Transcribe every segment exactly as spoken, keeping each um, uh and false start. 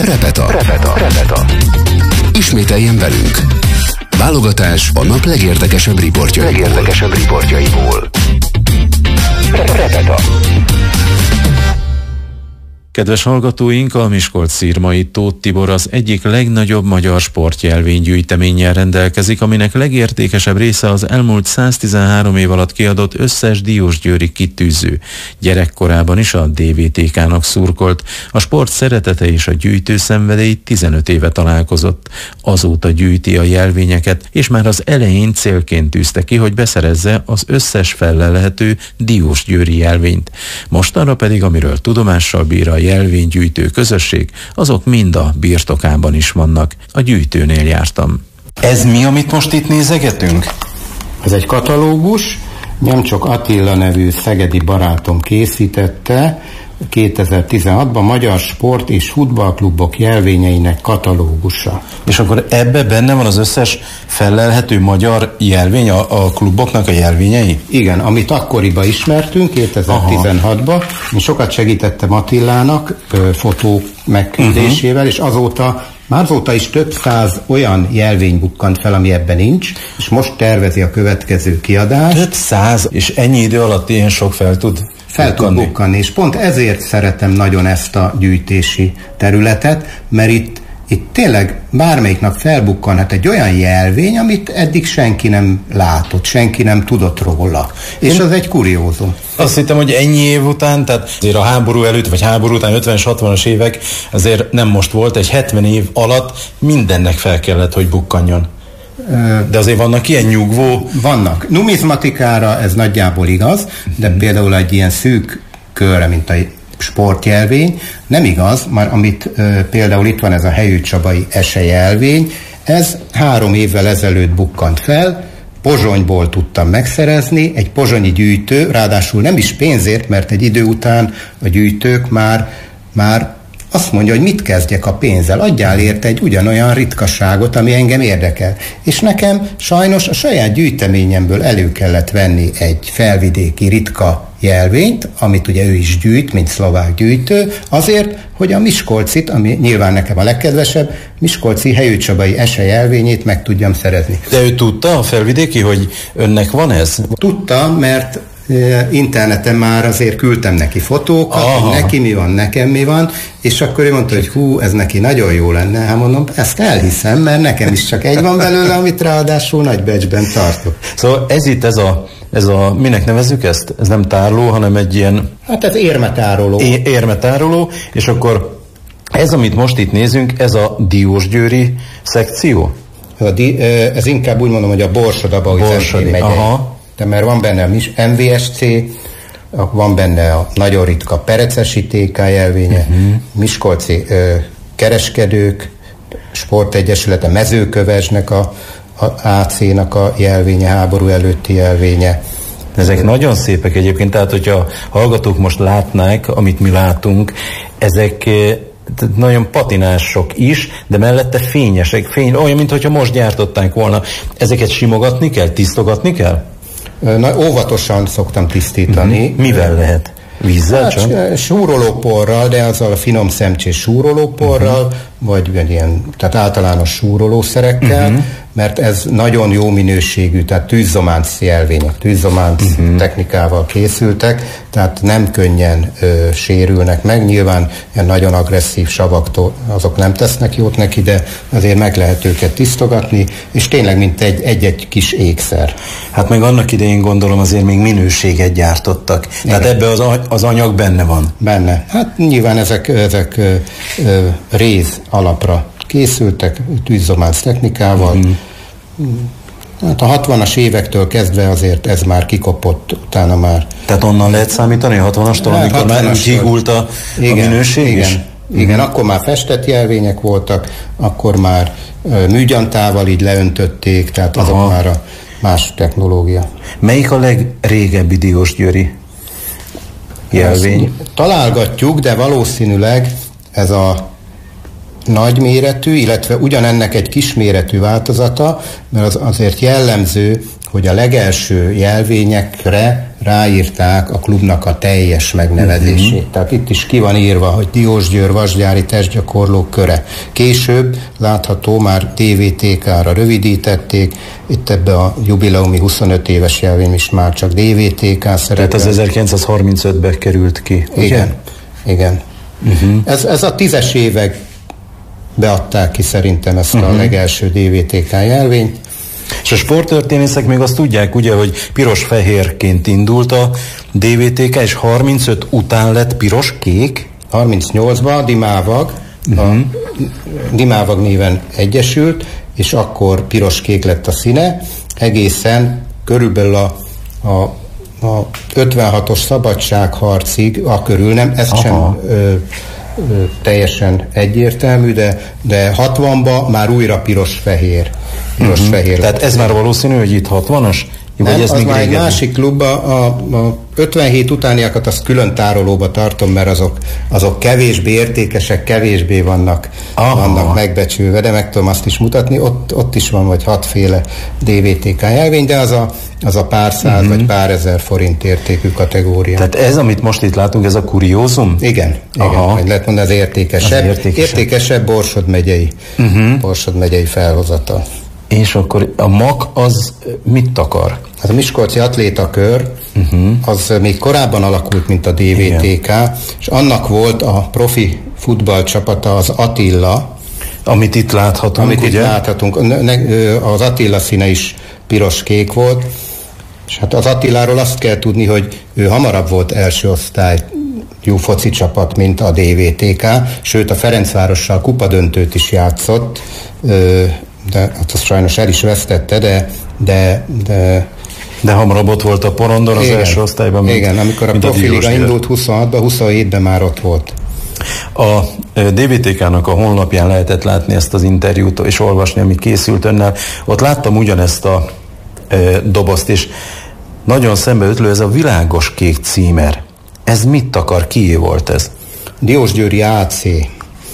Repeta. Repeta. Repeta. Ismételjen velünk. Válogatás a nap legérdekesebb riportjaiból. Legérdekesebb riportjaiból. Repeta. Kedves hallgatóink, a Miskolc-Szirmai Tóth Tibor az egyik legnagyobb magyar sportjelvénygyűjteménnyel rendelkezik, aminek legértékesebb része az elmúlt száztizenhárom év alatt kiadott összes diósgyőri kitűző. Gyerekkorában is a dé vé té ká-nak szurkolt. A sport szeretete és a gyűjtő szenvedély tizenöt éve találkozott. Azóta gyűjti a jelvényeket, és már az elején célként tűzte ki, hogy beszerezze az összes fellelhető diósgyőri jelvényt. Mostanra pedig, amiről tudomással bír a jelvénygyűjtő közösség, azok mind a birtokában is vannak. A gyűjtőnél jártam. Ez mi, amit most itt nézegetünk? Ez egy katalógus, Nyomcsok Attila nevű szegedi barátom készítette kétezer-tizenhatban, Magyar Sport és Futballklubok jelvényeinek katalógusa. És akkor ebbe benne van az összes fellelhető magyar jelvény, a, a kluboknak a jelvényei? Igen, amit akkoriban ismertünk, kétezer-tizenhatban. Én sokat segítettem Attilának fotó megküldésével, uh-huh. és azóta Már azóta is több száz olyan jelvény bukkant fel, ami ebben nincs, és most tervezi a következő kiadást. Több száz? És ennyi idő alatt ilyen sok fel tud Fel tud bukkanni, és pont ezért szeretem nagyon ezt a gyűjtési területet, mert itt, itt tényleg bármelyik nap felbukkanhat egy olyan jelvény, amit eddig senki nem látott, senki nem tudott róla. És Én az egy kuriózum. Azt hittem, hogy ennyi év után, tehát azért a háború előtt, vagy háború után ötvenes, hatvanas évek, azért nem most volt, egy hetven év alatt mindennek fel kellett, hogy bukkanjon. De azért vannak ilyen nyugvó... Vannak. Numizmatikára ez nagyjából igaz, de például egy ilyen szűk körre, mint a sportjelvény, nem igaz, már amit e, például itt van ez a Helyű Csabai esejelvény, ez három évvel ezelőtt bukkant fel, Pozsonyból tudtam megszerezni, egy pozsonyi gyűjtő, ráadásul nem is pénzért, mert egy idő után a gyűjtők már, már azt mondja, hogy mit kezdjek a pénzzel, adjál érte egy ugyanolyan ritkaságot, ami engem érdekel. És nekem sajnos a saját gyűjteményemből elő kellett venni egy felvidéki ritka jelvényt, amit ugye ő is gyűjt, mint szlovák gyűjtő, azért, hogy a miskolcit, ami nyilván nekem a legkedvesebb, miskolci Helyű Csabai esejelvényét meg tudjam szerezni. De ő tudta, a felvidéki, hogy önnek van ez? Tudta, mert interneten már azért küldtem neki fotókat, hogy neki mi van, nekem mi van, és akkor ő mondta, hogy hú, ez neki nagyon jó lenne. Hát mondom, ezt elhiszem, mert nekem is csak egy van belőle, amit ráadásul nagy becsben tartok. Szóval ez itt, ez a, ez a, minek nevezzük ezt? Ez nem tároló, hanem egy ilyen... Hát ez érmetároló. É- érmetároló, és akkor ez, amit most itt nézünk, ez a diósgyőri szekció? A di- ez inkább úgy mondom, hogy a Borsod-Abaúj Zemplén megyei. Aha. De mert van benne a em vé es cé, van benne a nagyon ritka Perecesi té ká jelvénye, uh-huh. Miskolci ö, kereskedők, sportegyesülete, Mezőkövesnek a, a á cé-nak a jelvénye, háború előtti jelvénye. Ezek nagyon szépek egyébként, tehát hogyha hallgatók most látnák, amit mi látunk, ezek nagyon patinások is, de mellette fényesek, fény, olyan, mintha most gyártották volna. Ezeket simogatni kell, tisztogatni kell? Na, óvatosan szoktam tisztítani. Uh-huh. Mivel lehet? Vízzel hát, csak? Súrolóporral, de azzal a finom szemcsés súrolóporral, uh-huh. vagy ilyen, tehát általános súrolószerekkel, uh-huh. mert ez nagyon jó minőségű, tehát tűzzománc jelvények, tűzzománc uh-huh. technikával készültek, tehát nem könnyen ö, sérülnek meg. Nyilván ilyen nagyon agresszív savaktól azok nem tesznek jót neki, de azért meg lehet őket tisztogatni, és tényleg mint egy, egy-egy kis ékszer. Hát meg annak idején gondolom azért még minőséget gyártottak. Igen. Tehát ebbe az, az anyag benne van. Benne. Hát nyilván ezek, ezek ö, ö, réz alapra készültek, tűzzománc technikával. Mm. Hát a hatvanas évektől kezdve azért ez már kikopott, utána már... Tehát onnan lehet számítani a hatvanastól, hát, amikor már hígult a, igen, a minőség igen, is? Igen, mm. akkor már festett jelvények voltak, akkor már ö, műgyantával így leöntötték, tehát azok Aha. már a más technológia. Melyik a legrégebbi diósgyőri jelvény? Ezt találgatjuk, de valószínűleg ez a nagyméretű, illetve ugyanennek egy kisméretű változata, mert az azért jellemző, hogy a legelső jelvényekre ráírták a klubnak a teljes megnevezését. Uh-huh. Tehát itt is ki van írva, hogy Diósgyőr Vasgyári Testgyakorlók Köre. Később látható, már té vé té ká-ra rövidítették, itt ebbe a jubileumi huszonöt éves jelvény is már csak dé vé té ká szerepel. Tehát az ezerkilencszázharmincötben került ki, ugye? Igen, igen. Uh-huh. Ez, ez a tízes évek beadták ki szerintem ezt uh-huh. a legelső dé vé té ká jelvényt. És a sporttörténészek még azt tudják, ugye, hogy piros-fehérként indult a dé vé té ká, és harmincöt után lett piros-kék? harmincnyolcban Dimávag, uh-huh. a Dimávag néven egyesült, és akkor piros-kék lett a színe, egészen körülbelül a, a, a ötvenhatos szabadságharcig, a körül nem, ez Aha. sem ö, ö, teljesen egyértelmű, de, de hatvanban már újra piros-fehér. Piros-fehér. Uh-huh. Tehát ez már valószínű, hogy itt hatvanas? Nem, ez az már egy másik klubba, a, a ötvenhét utániakat azt külön tárolóba tartom, mert azok, azok kevésbé értékesek, kevésbé vannak, vannak megbecsülve, de meg tudom azt is mutatni, ott, ott is van vagy hatféle dé vé té ká jelvény, de az a, az a pár száz uh-huh. vagy pár ezer forint értékű kategória. Tehát ez, amit most itt látunk, ez a kuriózum? Igen, igen, hogy lehet mondani, az értékesebb, az értékesebb. értékesebb Borsod megyei, uh-huh. Borsod megyei felhozatal. És akkor a MAK az mit takar? Hát a Miskolci Atlétakör uh-huh. az még korábban alakult, mint a dé vé té ká, igen. és annak volt a profi futballcsapata az Attila. Amit itt láthatunk, Amit ugye? itt láthatunk. Az Attila színe is piros-kék volt, és hát az Attiláról azt kell tudni, hogy ő hamarabb volt első osztályú foci csapat, mint a dé vé té ká, sőt a Ferencvárossal kupadöntőt is játszott, de hát azt sajnos el is vesztette, de de, de De hamarabb ott volt a porondon az igen, első osztályban. Mint, igen, amikor a profiliga indult huszonhatban, huszonhétben már ott volt. A dé vé té ká-nak a honlapján lehetett látni ezt az interjút, és olvasni, ami készült önnel. Ott láttam ugyanezt a e, dobozt, és nagyon szembeötlő ez a világos kék címer. Ez mit akar? Kié volt ez? Diósgyőri á cé.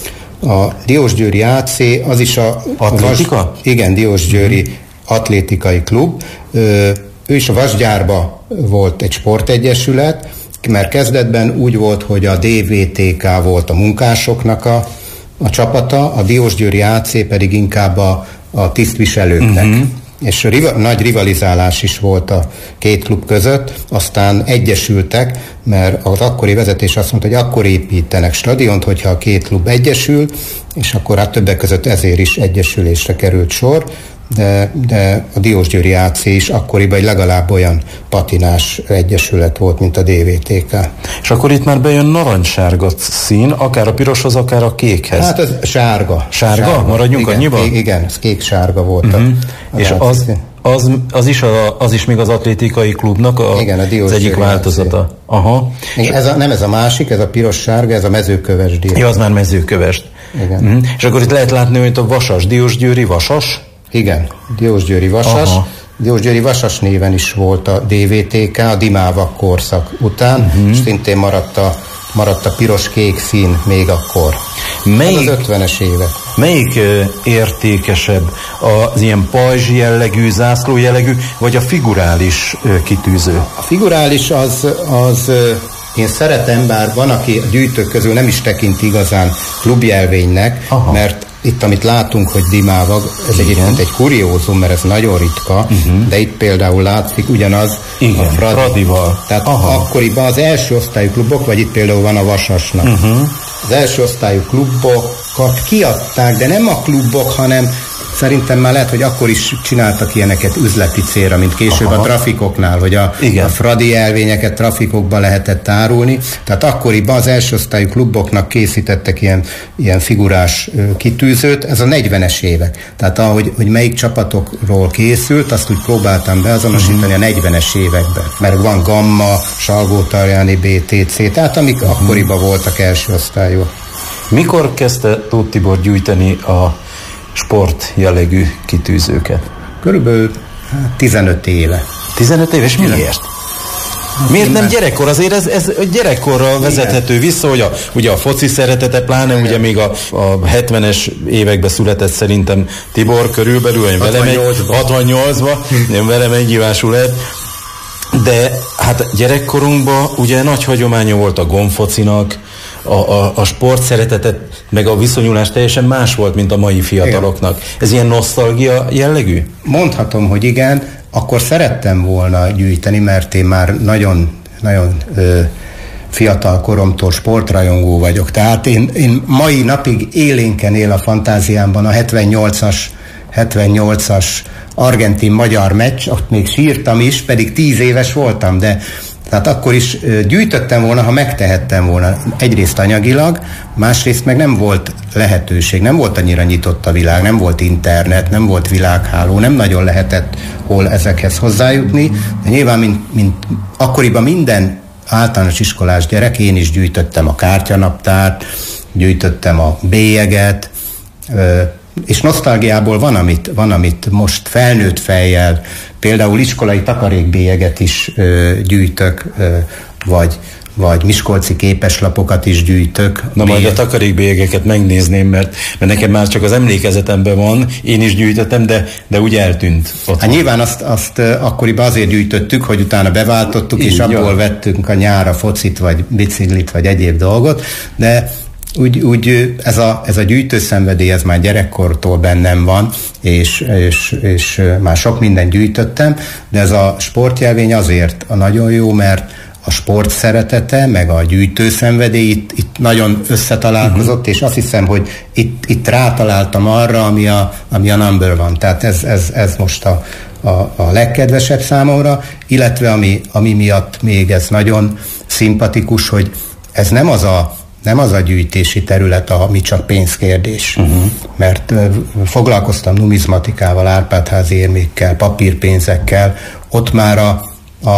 A Diósgyőri á cé az is a... Atlétika? Vas, igen, Diósgyőri hmm. atlétikai klub. Ö, ő is a Vasgyárba volt egy sportegyesület, mert kezdetben úgy volt, hogy a dé vé té ká volt a munkásoknak a, a csapata, a Diósgyőri á cé pedig inkább a, a tisztviselőknek. Uh-huh. És riva, nagy rivalizálás is volt a két klub között, aztán egyesültek, mert az akkori vezetés azt mondta, hogy akkor építenek stadiont, hogyha a két klub egyesül, és akkor hát többek között ezért is egyesülésre került sor, de, de a Diósgyőri á cé is akkoriban egy legalább olyan patinás egyesület volt, mint a dé vé té ká. És akkor itt már bejön narancssárga szín, akár a piroshoz, akár a kékhez. Hát ez sárga. Sárga? sárga. Maradjunk igen, annyiban? Igen, ez kék-sárga volt. Uh-huh. a, a És az, az, az, is a, az is még az atlétikai klubnak a, igen, a az egyik változata. Aha. Igen, ez a, nem ez a másik, ez a piros-sárga, ez a mezőkövesdi. Ja, az már mezőkövesd. Igen. Uh-huh. És akkor itt lehet látni, hogy a Vasas, Diósgyőri Vasas. Igen, Diósgyőri Vasas. Aha. Diósgyőri Vasas néven is volt a dé vé té ká a Dimávag korszak után, uh-huh. és szintén maradt a, maradt a piros-kék szín még akkor. Melyik, az ötvenes évek. Melyik uh, értékesebb? Az ilyen pajzs jellegű, zászló jellegű, vagy a figurális uh, kitűző? A figurális az... az uh, én szeretem, bár van, aki a gyűjtők közül nem is tekinti igazán klubjelvénynek, aha. mert itt, amit látunk, hogy Dimávag, ez egyébként egy kuriózum, mert ez nagyon ritka, uh-huh. de itt például látszik ugyanaz igen, a Fradi. Fradival. Tehát aha. akkoriban az első osztályú klubok, vagy itt például van a Vasasnak. Uh-huh. Az első osztályú klubokat kiadták, de nem a klubok, hanem szerintem már lehet, hogy akkor is csináltak ilyeneket üzleti célra, mint később aha. a trafikoknál, hogy a, a Fradi jelvényeket trafikokba lehetett árulni. Tehát akkoriban az első osztályú kluboknak készítettek ilyen, ilyen figurás ö, kitűzőt, ez a negyvenes évek. Tehát ahogy hogy melyik csapatokról készült, azt úgy próbáltam beazonosítani uh-huh. a negyvenes években. Mert van Gamma, Salgótarjáni, bé té cé, tehát amik uh-huh. akkoriban voltak első osztályú. Mikor kezdte Tóth Tibor gyűjteni a sport jellegű kitűzőket? Körülbelül hát, tizenöt éve. tizenöt éves? Miért? Miért nem gyerekkor? Azért ez, ez gyerekkorra vezethető vissza, hogy a, ugye a foci szeretete, pláne igen. Ugye még a, a hetvenes években született szerintem Tibor körülbelül, én velem egy, hatvannyolcban, én velem egy hívású lett. De hát gyerekkorunkban ugye nagy hagyománya volt a gombfocinak, a, a, a sport szeretetet, meg a viszonyulás teljesen más volt, mint a mai fiataloknak. Igen. Ez ilyen nosztalgia jellegű? Mondhatom, hogy igen. Akkor szerettem volna gyűjteni, mert én már nagyon, nagyon ö, fiatal koromtól sportrajongó vagyok. Tehát én, én mai napig élénken él a fantáziámban a hetvennyolcas argentin-magyar meccs, ott még sírtam is, pedig tíz éves voltam, de tehát akkor is gyűjtöttem volna, ha megtehettem volna. Egyrészt anyagilag, másrészt meg nem volt lehetőség, nem volt annyira nyitott a világ, nem volt internet, nem volt világháló, nem nagyon lehetett hol ezekhez hozzájutni, de nyilván, mint, mint akkoriban minden általános iskolás gyerek, én is gyűjtöttem a kártyanaptárt, gyűjtöttem a bélyeget, és nosztalgiából van amit, van, amit most felnőtt fejjel, például iskolai takarékbélyeget is ö, gyűjtök, ö, vagy, vagy miskolci képeslapokat is gyűjtök. Na bélyeg. Majd a takarékbélyegeket megnézném, mert, mert nekem már csak az emlékezetemben van, én is gyűjtöttem, de, de úgy eltűnt. Hát nyilván azt, azt akkoriban azért gyűjtöttük, hogy utána beváltottuk, így, és abból jó. vettünk a nyára focit, vagy biciklit, vagy egyéb dolgot, de Úgy, úgy ez, a, ez a gyűjtőszenvedély, ez már gyerekkortól bennem van, és, és, és már sok mindent gyűjtöttem, de ez a sportjelvény azért a nagyon jó, mert a sport szeretete, meg a gyűjtőszenvedély itt, itt nagyon összetalálkozott, uh-huh. és azt hiszem, hogy itt, itt rátaláltam arra, ami a, ami a number van. Tehát ez, ez, ez most a, a, a legkedvesebb számomra, illetve ami, ami miatt még ez nagyon szimpatikus, hogy ez nem az a nem az a gyűjtési terület, ami csak pénzkérdés. Uh-huh. Mert uh, foglalkoztam numizmatikával, Árpád-házi érmékkel, papírpénzekkel, ott már a, a,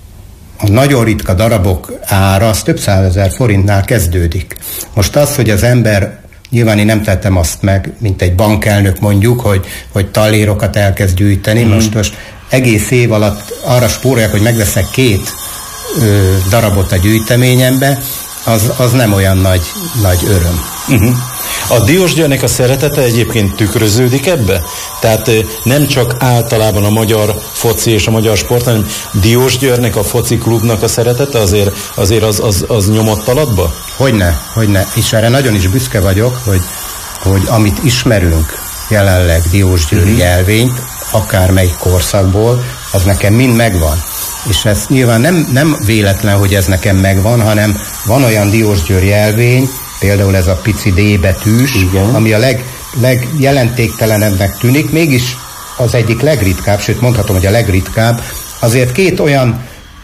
a nagyon ritka darabok ára az több százezer forintnál kezdődik. Most az, hogy az ember, nyilván én nem tettem azt meg, mint egy bankelnök mondjuk, hogy, hogy tallérokat elkezd gyűjteni, uh-huh. most, most egész év alatt arra spórolják, hogy megveszek két ö, darabot a gyűjteményembe, Az, az nem olyan nagy, nagy öröm. Uh-huh. A Diósgyőrnek a szeretete egyébként tükröződik ebbe? Tehát nem csak általában a magyar foci és a magyar sport, hanem Diósgyőrnek, a foci klubnak a szeretete azért, azért az, az, az nyomott alatba? Hogyne, hogyne. És erre nagyon is büszke vagyok, hogy, hogy amit ismerünk jelenleg diósgyőri uh-huh. jelvényt, akármelyik korszakból, az nekem mind megvan. És ez nyilván nem, nem véletlen, hogy ez nekem megvan, hanem van olyan Diósgyőr jelvény, például ez a pici D betűs, igen. ami a leg, legjelentéktelenebbnek tűnik, mégis az egyik legritkább, sőt mondhatom, hogy a legritkább. Azért két olyan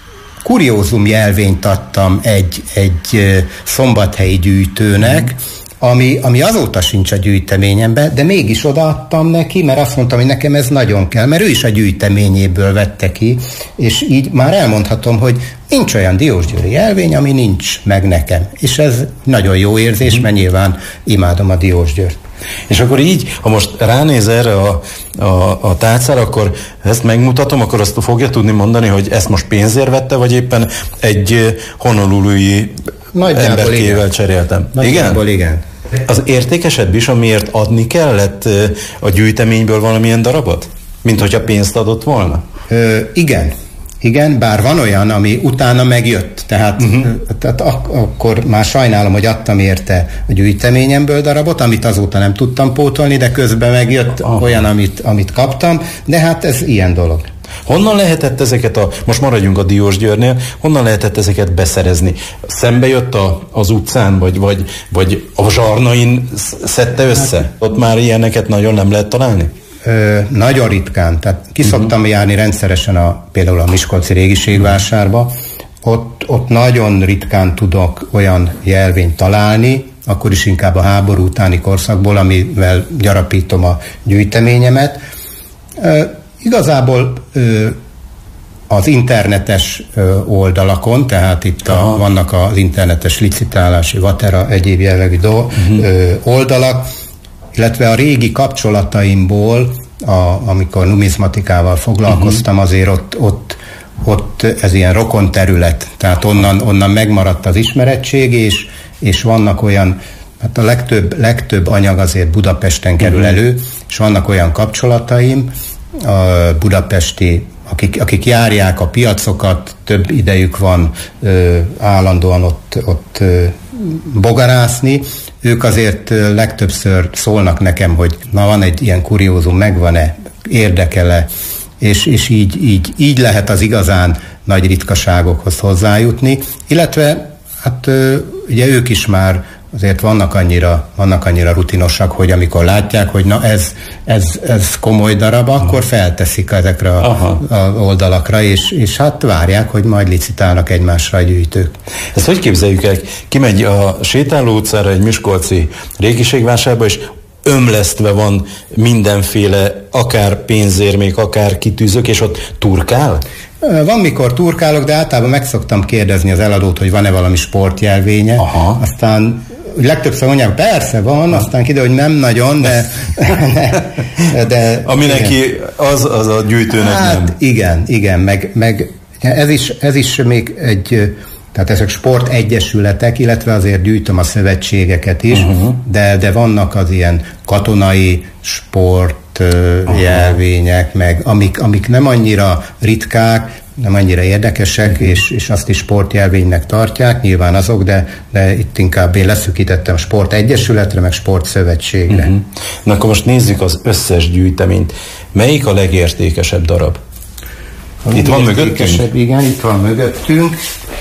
kuriózum jelvényt adtam egy, egy szombathelyi gyűjtőnek, Ami, ami azóta sincs a gyűjteményemben, de mégis odaadtam neki, mert azt mondtam, hogy nekem ez nagyon kell, mert ő is a gyűjteményéből vette ki, és így már elmondhatom, hogy nincs olyan diósgyőri jelvény, ami nincs meg nekem. És ez nagyon jó érzés, mert nyilván imádom a Diósgyőrt. És akkor így, ha most ránéz erre a, a, a tálcára, akkor ezt megmutatom, akkor azt fogja tudni mondani, hogy ezt most pénzért vette, vagy éppen egy honolului emberkével cseréltem. Nagyjából igen? igen. Az értékesebb is, amiért adni kellett a gyűjteményből valamilyen darabot? Mint hogyha pénzt adott volna? Ö, igen. Igen, bár van olyan, ami utána megjött. Tehát, uh-huh. tehát ak- akkor már sajnálom, hogy adtam érte a gyűjteményemből darabot, amit azóta nem tudtam pótolni, de közben megjött uh-huh. olyan, amit, amit kaptam, de hát ez ilyen dolog. Honnan lehetett ezeket a, most maradjunk a Diósgyőrnél, honnan lehetett ezeket beszerezni? Szembe jött a, az utcán, vagy, vagy, vagy a Zsarnain szedte össze? Hát, ott már ilyeneket nagyon nem lehet találni? Ö, nagyon ritkán. Tehát ki szoktam uh-huh. járni rendszeresen a, például a miskolci régiségvásárba. Ott, ott nagyon ritkán tudok olyan jelvényt találni, akkor is inkább a háború utáni korszakból, amivel gyarapítom a gyűjteményemet. Ö, Igazából ö, az internetes ö, oldalakon, tehát itt a, vannak az internetes licitálási, Vatera, egyéb jellegű do, uh-huh. ö, oldalak, illetve a régi kapcsolataimból, a, amikor numizmatikával foglalkoztam, uh-huh. azért ott, ott, ott ez ilyen rokon terület, tehát onnan, onnan megmaradt az ismerettség, és, és vannak olyan, hát a legtöbb, legtöbb anyag azért Budapesten kerül elő, és vannak olyan kapcsolataim, a budapesti, akik, akik járják a piacokat, több idejük van ö, állandóan ott, ott ö, bogarászni, ők azért ö, legtöbbször szólnak nekem, hogy na van egy ilyen kuriózum, megvan-e, érdekel-e, és, és így, így, így lehet az igazán nagy ritkaságokhoz hozzájutni, illetve hát ö, ugye ők is már azért vannak annyira, vannak annyira rutinosak, hogy amikor látják, hogy na ez, ez, ez komoly darab, akkor felteszik ezekre a, a oldalakra, és, és hát várják, hogy majd licitálnak egymásra a gyűjtők. Ezt hogy képzeljük el? Kimegy a sétáló utcára egy miskolci régiségvásárba, és ömlesztve van mindenféle, akár pénzérmék, akár kitűzők, és ott turkál? Van, mikor turkálok, de általában meg szoktam kérdezni az eladót, hogy van-e valami sportjelvénye. Aha. Aztán legtöbbször mondják, persze van, aztán kiderül, hogy nem nagyon, de... de, de ami igen. Neki az, az a gyűjtőnek hát, nem. Igen, igen, meg, meg ez, is, ez is még egy... Tehát ezek sportegyesületek, illetve azért gyűjtöm a szövetségeket is, uh-huh. de, de vannak az ilyen katonai sport uh, jelvények, meg amik, amik nem annyira ritkák, nem annyira érdekesek, uh-huh. és, és azt is sportjelvénynek tartják, nyilván azok, de, de itt inkább én leszűkítettem sportegyesületre, meg sportszövetségre. Uh-huh. Na akkor most nézzük az összes gyűjteményt. Melyik a legértékesebb darab? A itt van mögöttünk? Igen, itt van mögöttünk.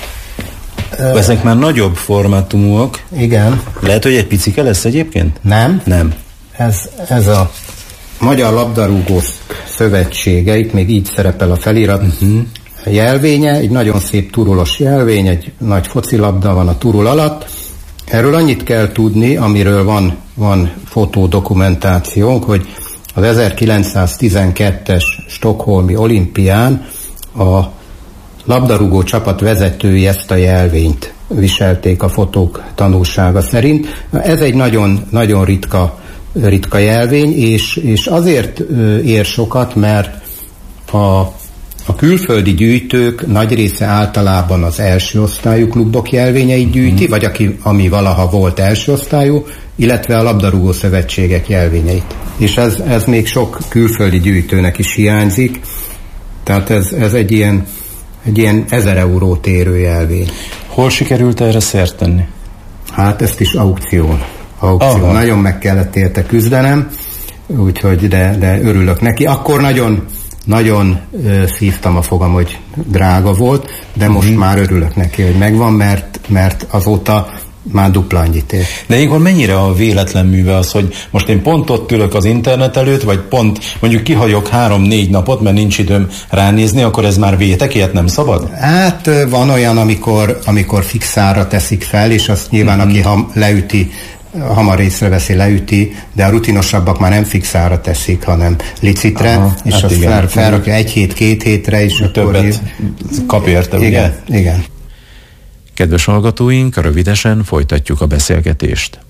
Ezek már nagyobb formátumúak. Igen. Lehet, hogy egy picike lesz egyébként? Nem. Nem. Ez, ez a Magyar Labdarúgó Szövetsége, itt még így szerepel a felirat uh-huh. jelvénye, egy nagyon szép turulos jelvény, egy nagy focilabda van a turul alatt. Erről annyit kell tudni, amiről van, van fotódokumentációnk, hogy az ezerkilencszáztizenkettes stockholmi olimpián a labdarúgó csapat vezetői ezt a jelvényt viselték a fotók tanúsága szerint. Ez egy nagyon, nagyon ritka, ritka jelvény, és, és azért ér sokat, mert a, a külföldi gyűjtők nagy része általában az első osztályú klubok jelvényeit gyűjti, mm. vagy aki, ami valaha volt első osztályú, illetve a labdarúgó szövetségek jelvényeit. És ez, ez még sok külföldi gyűjtőnek is hiányzik, tehát ez, ez egy ilyen egy ilyen ezer eurót érő jelvény. Hol sikerült erre szert tenni? Hát ezt is aukción. aukción. Nagyon meg kellett érte küzdenem, úgyhogy de, de örülök neki. Akkor nagyon, nagyon uh, szívtam a fogam, hogy drága volt, de most mm-hmm. már örülök neki, hogy megvan, mert, mert azóta már dupla annyit ér. De ilyenkor mennyire a véletlen műve az, hogy most én pont ott ülök az internet előtt, vagy pont mondjuk kihagyok három-négy napot, mert nincs időm ránézni, akkor ez már vétek, ilyet nem szabad? Hát van olyan, amikor, amikor fixára teszik fel, és azt nyilván mm-hmm. aki ha leüti, hamar észreveszi, leüti, de a rutinosabbak már nem fixára teszik, hanem licitre, aha, és hát azt fel, felrakja egy hét, két hétre, és többet kap érte, igen, ugye? Igen. Kedves hallgatóink, rövidesen folytatjuk a beszélgetést.